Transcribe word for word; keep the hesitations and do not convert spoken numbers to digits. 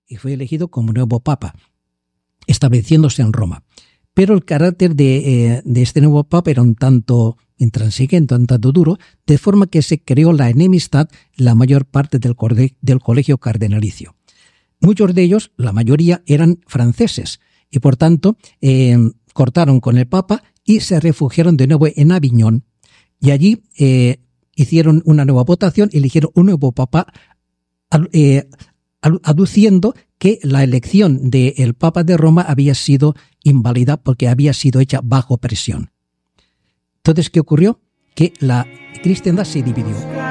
y fue elegido como nuevo papa, estableciéndose en Roma. Pero el carácter de, eh, de este nuevo papa era un tanto intransigente, un tanto duro, de forma que se creó la enemistad en la mayor parte del, cole, del colegio cardenalicio. Muchos de ellos, la mayoría, eran franceses y por tanto eh, cortaron con el papa y se refugiaron de nuevo en Aviñón y allí eh, hicieron una nueva votación y eligieron un nuevo papa eh, aduciendo que la elección del Papa de Roma había sido inválida porque había sido hecha bajo presión. Entonces, ¿qué ocurrió? Que la cristiandad se dividió.